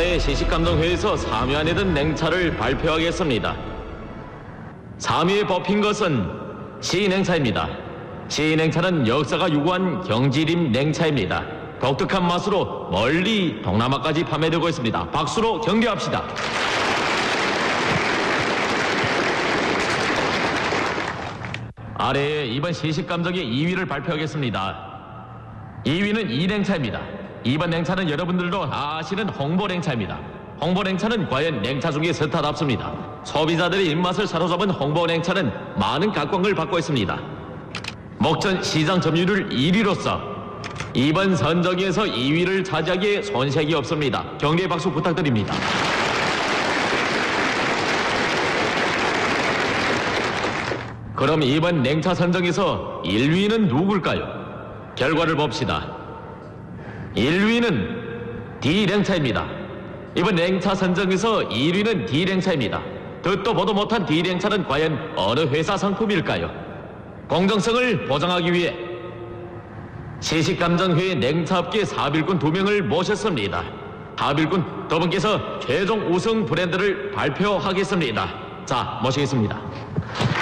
아래 시식감정회에서 3위 안에 든 냉차를 발표하겠습니다. 3위에 뽑힌 것은 시냉차입니다. 시냉차는 역사가 유구한 경지림 냉차입니다. 독특한 맛으로 멀리 동남아까지 판매되고 있습니다. 박수로 격려합시다. 아래에 이번 시식감정의 2위를 발표하겠습니다. 2위는 이 냉차입니다. 이번 냉차는 여러분들도 다 아시는 홍보냉차입니다. 홍보냉차는 과연 냉차 중에 스타답습니다. 소비자들의 입맛을 사로잡은 홍보냉차는 많은 각광을 받고 있습니다. 목전 시장 점유율 1위로서 이번 선정에서 2위를 차지하기에 손색이 없습니다. 격려의 박수 부탁드립니다. 그럼 이번 냉차 선정에서 1위는 누굴까요? 결과를 봅시다. 1위는 D냉차입니다. 이번 냉차 선정에서 1위는 D냉차입니다. 듣도 보도 못한 D냉차는 과연 어느 회사 상품일까요? 공정성을 보장하기 위해 시식감정회의 냉차업계 사빌꾼 2명을 모셨습니다. 사빌꾼 두 분께서 최종 우승 브랜드를 발표하겠습니다. 자, 모시겠습니다.